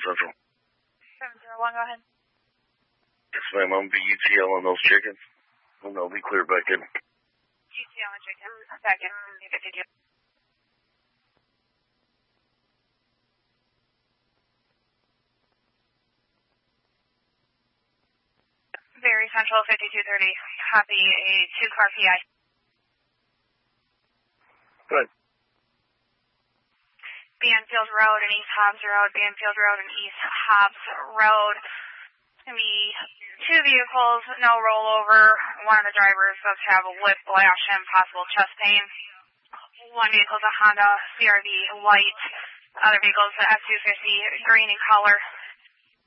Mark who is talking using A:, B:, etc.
A: Central.
B: 701, go ahead.
A: Yes, ma'am, I'm BUTL on those chickens. And they'll be clear back in.
B: UTL on chicken, back in. Very Central 5230, copy a 2-car PI.
A: Good.
B: Banfield Road and East Hobbs Road, Banfield Road and East Hobbs Road. It's going to be 2 vehicles, no rollover. One of the drivers does have a whiplash and possible chest pain. One vehicle is a Honda CRV white. The other vehicle is the F-250 green in color.